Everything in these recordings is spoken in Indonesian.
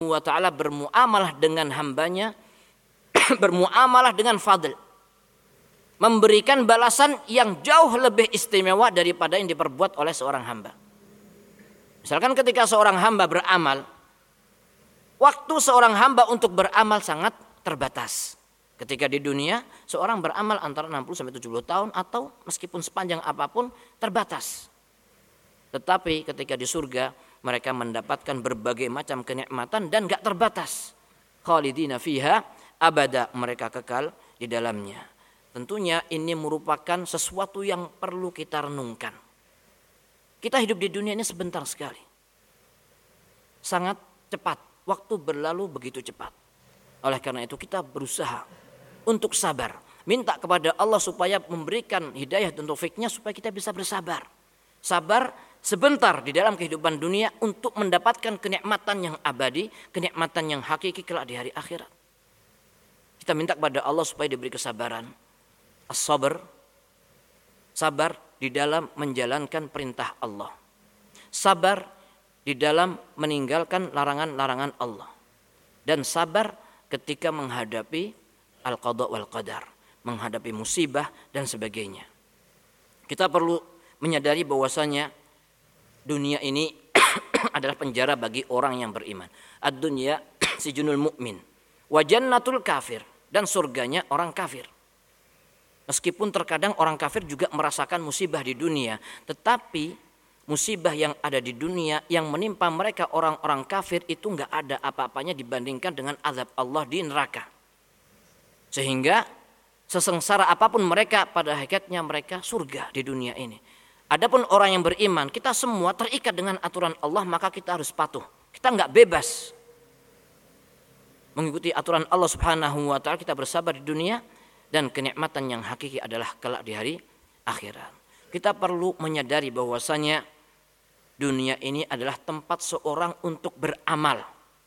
wa ta'ala bermuamalah dengan hambanya bermuamalah dengan fadl, memberikan balasan yang jauh lebih istimewa daripada yang diperbuat oleh seorang hamba. Misalkan ketika seorang hamba beramal, waktu seorang hamba untuk beramal sangat terbatas. Ketika di dunia seorang beramal antara 60 sampai 70 tahun atau meskipun sepanjang apapun terbatas. Tetapi ketika di surga mereka mendapatkan berbagai macam kenikmatan dan gak terbatas. Khalidina fiha abada, mereka kekal di dalamnya. Tentunya ini merupakan sesuatu yang perlu kita renungkan. Kita hidup di dunia ini sebentar sekali. Sangat cepat, waktu berlalu begitu cepat. Oleh karena itu kita berusaha untuk sabar. Minta kepada Allah supaya memberikan hidayah dan taufiknya supaya kita bisa bersabar. Sabar sebentar di dalam kehidupan dunia untuk mendapatkan kenikmatan yang abadi, kenikmatan yang hakiki kelak di hari akhirat. Kita minta kepada Allah supaya diberi kesabaran. As-sabr, sabar di dalam menjalankan perintah Allah. Sabar di dalam meninggalkan larangan-larangan Allah. Dan sabar ketika menghadapi al-qada wal qadar, menghadapi musibah dan sebagainya. Kita perlu menyadari bahwasanya dunia ini adalah penjara bagi orang yang beriman. Ad-dunya sijnul mu'min wa jannatul kafir, dan surganya orang kafir. Meskipun terkadang orang kafir juga merasakan musibah di dunia, tetapi musibah yang ada di dunia yang menimpa mereka orang-orang kafir itu enggak ada apa-apanya dibandingkan dengan azab Allah di neraka. Sehingga sesengsara apapun mereka, pada hakikatnya mereka surga di dunia ini. Adapun orang yang beriman, kita semua terikat dengan aturan Allah, maka kita harus patuh. Kita enggak bebas mengikuti aturan Allah Subhanahu wa ta'ala. Kita bersabar di dunia, dan kenikmatan yang hakiki adalah kelak di hari akhirat. Kita perlu menyadari bahwasanya dunia ini adalah tempat seorang untuk beramal.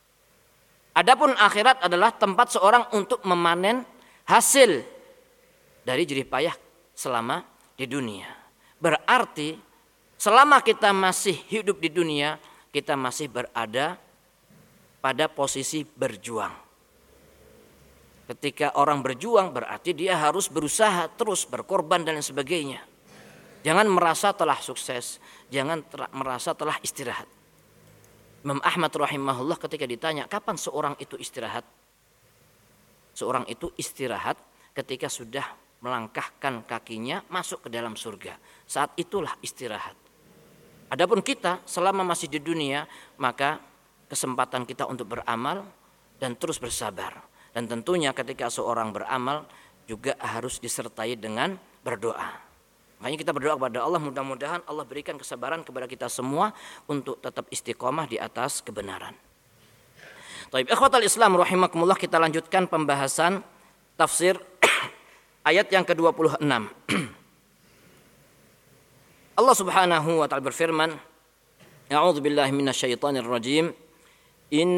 Adapun akhirat adalah tempat seorang untuk memanen hasil dari jerih payah selama di dunia. Berarti selama kita masih hidup di dunia, kita masih berada pada posisi berjuang. Ketika orang berjuang berarti dia harus berusaha terus, berkorban dan sebagainya. Jangan merasa telah sukses, jangan merasa telah istirahat. Imam Ahmad rahimahullah ketika ditanya kapan seorang itu istirahat? Seorang itu istirahat ketika sudah melangkahkan kakinya masuk ke dalam surga. Saat itulah istirahat. Adapun kita selama masih di dunia, maka kesempatan kita untuk beramal dan terus bersabar. Dan tentunya ketika seorang beramal juga harus disertai dengan berdoa. Makanya kita berdoa kepada Allah, mudah-mudahan Allah berikan kesabaran kepada kita semua untuk tetap istiqomah di atas kebenaran. Taib ikhwatal Islam rahimakumullah, kita lanjutkan pembahasan tafsir ayat yang ke-26. Allah Subhanahu wa ta'ala berfirman, A'udzu billahi minasyaitonir rajim.